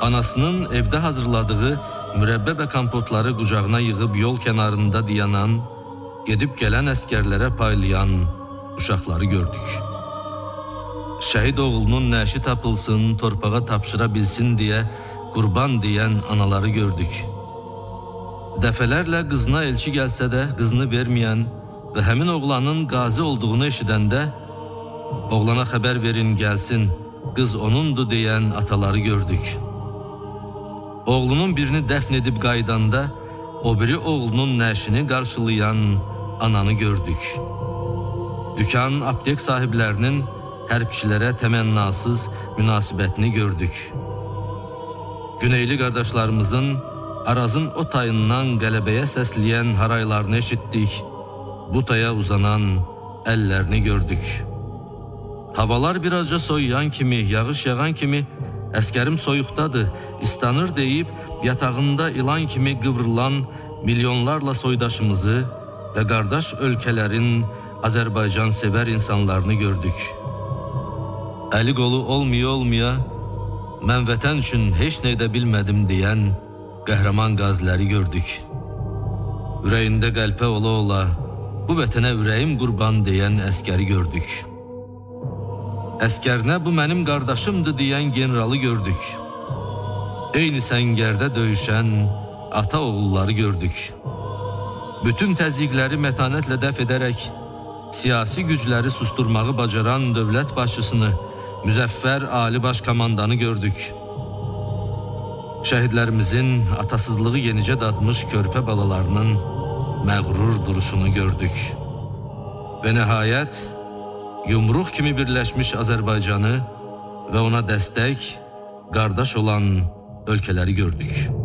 Anasının evdə hazırladığı mürəbbə və kompotları qucağına yığıb yol kənarında dayanan, gedib gələn əskərlərə paylayan uşaqları gördük. Şəhid oğlunun nəşi tapılsın, torpağa tapşıra bilsin deyə qurban deyən anaları gördük. Dəfələrlə qızına elçi gəlsə də qızını verməyən və həmin oğlanın qazi olduğunu eşidəndə oğlana xəbər verin gəlsin, qız onundur deyən ataları gördük. Oğlunun birini dəfn edib qaydanda o biri oğlunun nəşini qarşılayan ananı gördük. Dükan, aptek sahiblərinin hərbçilərə təmənnasız münasibətini gördük. Güneyli qardaşlarımızın Arazın o tayından qələbəyə səsləyən haraylarını eşitdik, bu taya uzanan əllərini gördük. Havalar birazca soyuyan kimi, yağış yağan kimi, əskərim soyuqdadır, istanır deyib, yatağında ilan kimi qıvrılan milyonlarla soydaşımızı və qardaş ölkələrin Azərbaycan sevər insanlarını gördük. Əli qolu olmaya, mən vətən üçün heç nə edə bilmədim deyən qəhrəman qaziləri gördük. Ürəyində qəlpə ola, bu vətənə ürəyim qurban deyən əskəri gördük. Əskərinə bu mənim qardaşımdır deyən generalı gördük. Eyni səngərdə döyüşən ata oğulları gördük. Bütün təzyiqləri mətanətlə dəf edərək, siyasi gücləri susturmağı bacaran dövlət başçısını, müzəffər Ali Baş Komandanı gördük. Şəhidlərimizin atasızlığı yenicə dadmış körpə balalarının məğrur duruşunu gördük. Və nəhayət, yumruq kimi birləşmiş Azərbaycanı və ona dəstək, qardaş olan ölkələri gördük.